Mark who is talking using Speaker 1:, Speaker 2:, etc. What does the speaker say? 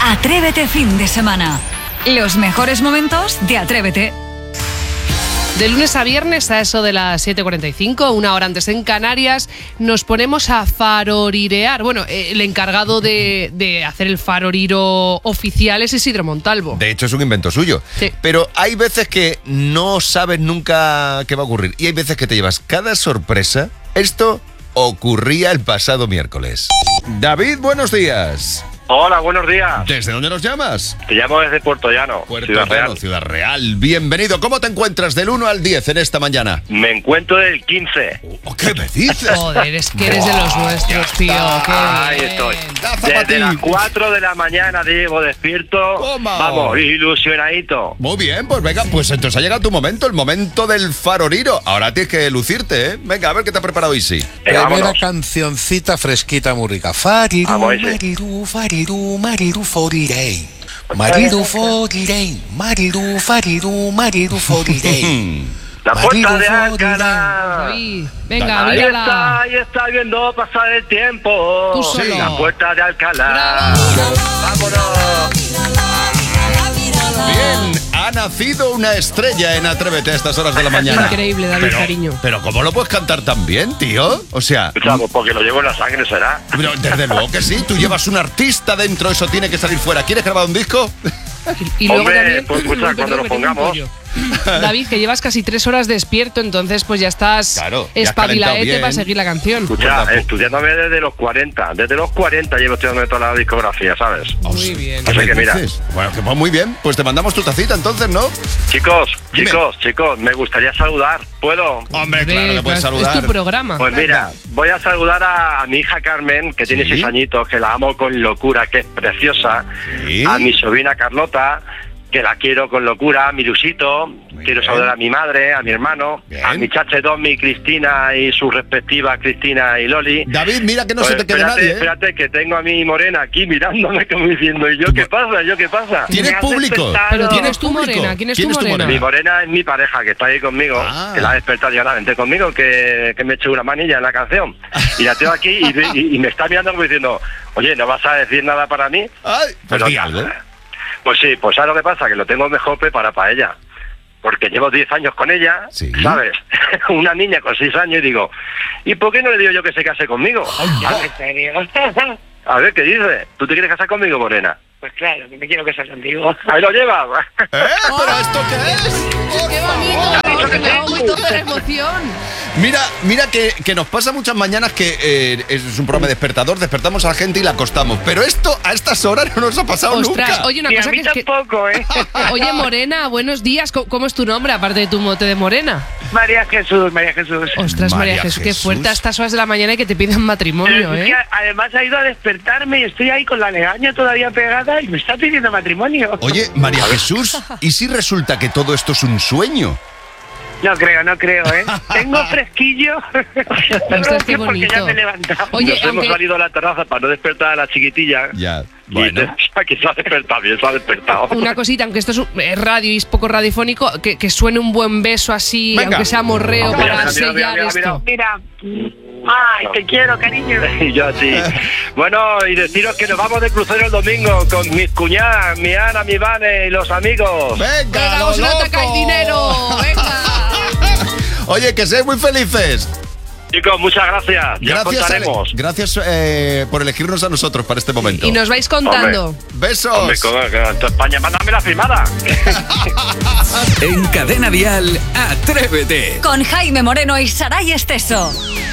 Speaker 1: Atrévete fin de semana. Los mejores momentos de Atrévete.
Speaker 2: De lunes a viernes a eso de las 7:45, una hora antes en Canarias, nos ponemos a farorirear. Bueno, el encargado de hacer el faroriro oficial es Isidro Montalvo.
Speaker 3: De hecho, es un invento suyo.
Speaker 2: Sí.
Speaker 3: Pero hay veces que no sabes nunca qué va a ocurrir. Y hay veces que te llevas cada sorpresa. Esto ocurría el pasado miércoles. David, buenos días.
Speaker 4: Hola, buenos días.
Speaker 3: ¿Desde dónde nos llamas?
Speaker 4: Te llamo desde Puerto Llano, Ciudad Real.
Speaker 3: Ciudad Real. Bienvenido. ¿Cómo te encuentras del 1 al 10 en esta mañana?
Speaker 4: Me encuentro del 15.
Speaker 3: ¿Qué me dices?
Speaker 2: Joder, es que eres de los nuestros, tío.
Speaker 4: Ahí estoy. Desde las 4 de la mañana llevo despierto.
Speaker 3: Toma.
Speaker 4: Vamos, ilusionadito.
Speaker 3: Muy bien, pues venga, pues entonces ha llegado tu momento, el momento del faroriro. Ahora tienes que lucirte, ¿eh? Venga, a ver qué te ha preparado Isi.
Speaker 4: Venga,
Speaker 5: Primera
Speaker 4: vámonos.
Speaker 5: cancioncita fresquita, muy rica. Fariru,
Speaker 4: Vamos, ese.
Speaker 5: mariru, fariru, mariru, forirei. Mariru, forirei. Mariru, fariru, mariru, forirei.
Speaker 4: La puerta de
Speaker 5: Mariru,
Speaker 4: Alcalá.
Speaker 2: David, venga,
Speaker 4: Ahí
Speaker 2: mírala.
Speaker 4: está viendo pasar el tiempo.
Speaker 2: Tú solo.
Speaker 4: La puerta de Alcalá.
Speaker 2: Bravo.
Speaker 4: Vámonos.
Speaker 3: Bien, ha nacido una estrella en Atrévete a estas horas de la mañana.
Speaker 2: Increíble, David, cariño.
Speaker 3: Pero ¿cómo lo puedes cantar tan bien, tío? O sea,
Speaker 4: Escuchamos, porque lo llevo en la sangre, ¿será?
Speaker 3: pero desde luego que sí, tú llevas un artista dentro, eso tiene que salir fuera. ¿Quieres grabar un disco?
Speaker 2: Y luego
Speaker 4: Hombre,
Speaker 2: también,
Speaker 4: pues escucha, cuando lo
Speaker 2: un
Speaker 4: pongamos.
Speaker 2: pollo. David, que llevas casi 3 horas despierto, entonces pues ya estás
Speaker 3: Claro, ya has
Speaker 2: espabilaete
Speaker 3: calentado bien.
Speaker 2: para seguir la canción.
Speaker 4: Escucha, estudiándome desde los 40. Desde los 40 llevo estudiando toda la discografía, ¿sabes?
Speaker 2: Muy bien.
Speaker 3: ¿Qué
Speaker 4: Así
Speaker 3: me
Speaker 4: que mira.
Speaker 3: dices? Bueno, que pues muy bien, pues te mandamos tu tacita entonces, ¿no?
Speaker 4: Chicos,
Speaker 3: Dime.
Speaker 4: chicos, me gustaría saludar. ¿Puedo?
Speaker 3: Hombre, claro que puedes
Speaker 2: Es
Speaker 3: saludar.
Speaker 2: tu programa.
Speaker 4: Pues mira, voy a saludar a mi hija Carmen, que tiene
Speaker 3: Sí.
Speaker 4: 6 añitos, que la amo con locura, que es preciosa.
Speaker 3: Sí.
Speaker 4: A mi sobrina Carlota, que la quiero con locura. A mi Lusito. Quiero
Speaker 3: bien.
Speaker 4: saludar a mi madre, a mi hermano.
Speaker 3: Bien.
Speaker 4: A mi chache Domi, Cristina y sus respectivas Cristina y Loli.
Speaker 3: David, mira que no
Speaker 4: Pues
Speaker 3: se te quede
Speaker 4: espérate,
Speaker 3: nadie, ¿eh?
Speaker 4: Espérate, que tengo a mi morena aquí mirándome como diciendo, ¿y yo qué pasa? ¿Yo qué pasa?
Speaker 3: ¿Tienes
Speaker 4: Me has
Speaker 3: público?
Speaker 4: despertado.
Speaker 2: Pero
Speaker 3: ¿Tienes
Speaker 2: ¿tienes tu
Speaker 3: público?
Speaker 2: morena? ¿Quién es tu
Speaker 3: ¿Quién es tu
Speaker 2: morena?
Speaker 4: Mi morena es mi pareja, que está ahí conmigo,
Speaker 3: Ah.
Speaker 4: que la ha despertado y ahora vente conmigo, que me eche una manilla en la canción. Y la tengo aquí y me está mirando como diciendo, oye, ¿no vas a decir nada para mí?
Speaker 3: Ay, pues
Speaker 4: Pero-
Speaker 3: di algo.
Speaker 4: Pues sí, pues ¿sabes lo que pasa? Que lo tengo mejor preparado para ella. Porque llevo 10 años con ella,
Speaker 3: Sí.
Speaker 4: ¿sabes? Una niña con 6 años y digo, ¿y por qué no le digo yo que se case conmigo?
Speaker 6: ¿En serio?
Speaker 4: A ver, ¿qué dice? ¿Tú te quieres casar conmigo, morena?
Speaker 6: Pues claro, que me quiero casar contigo.
Speaker 4: Ahí lo llevas.
Speaker 3: ¿Pero esto qué es?
Speaker 2: ¡Qué bonito! Me hago muy toda la emoción.
Speaker 3: Mira que nos pasa muchas mañanas que es un programa despertador, despertamos a la gente y la acostamos. Pero esto a estas horas no nos ha pasado
Speaker 2: Ostras,
Speaker 3: nunca.
Speaker 2: oye, una
Speaker 6: Y a
Speaker 2: cosa
Speaker 6: mí
Speaker 2: que...
Speaker 6: tampoco, ¿eh?
Speaker 2: Oye, Morena, buenos días. ¿Cómo es tu nombre, aparte de tu mote de Morena?
Speaker 6: María Jesús, María Jesús.
Speaker 2: Ostras, María
Speaker 3: María
Speaker 2: Jesús, qué
Speaker 3: Jesús.
Speaker 2: fuerte a estas horas de la mañana y que te pidan matrimonio,
Speaker 6: Es que
Speaker 2: ¿eh?
Speaker 6: además ha ido a despertarme y estoy ahí con la legaña todavía pegada y me está pidiendo matrimonio.
Speaker 3: Oye, María Jesús, ¿y si resulta que todo esto es un sueño?
Speaker 6: No creo, ¿eh? Tengo fresquillo.
Speaker 2: Ostras, qué
Speaker 6: porque ya
Speaker 2: bonito.
Speaker 6: me he levantado.
Speaker 2: Oye,
Speaker 4: Nos hemos
Speaker 2: aunque-
Speaker 4: salido a la terraza para no despertar a la chiquitilla.
Speaker 3: Ya,
Speaker 4: Y
Speaker 3: bueno.
Speaker 4: que se ha despertado bien, se ha despertado.
Speaker 2: Una cosita, aunque esto es radio y es poco radiofónico, que suene un buen beso así,
Speaker 3: Venga.
Speaker 2: aunque sea morreo,
Speaker 4: Mira,
Speaker 2: para
Speaker 4: mira,
Speaker 2: sellar
Speaker 4: mira, mira,
Speaker 2: esto.
Speaker 6: Mira. Ay, te quiero, cariño.
Speaker 4: Y yo a ti. Bueno, y deciros que nos vamos de crucero el domingo con mis cuñadas, mi Ana, mi Vane y los amigos.
Speaker 3: ¡Venga,
Speaker 2: ¡Venga,
Speaker 3: lo
Speaker 2: vamos a
Speaker 3: loco!
Speaker 2: atacar el dinero! ¡Venga!
Speaker 3: Oye, que seáis muy felices.
Speaker 4: Chicos, muchas gracias. Ya contaremos.
Speaker 3: Gracias por elegirnos a nosotros para este momento.
Speaker 2: Y nos vais contando.
Speaker 3: ¡Besos!
Speaker 4: Hombre, con tu España, mándame la firmada.
Speaker 7: En Cadena Dial, Atrévete.
Speaker 1: Con Jaime Moreno y Saray Esteso.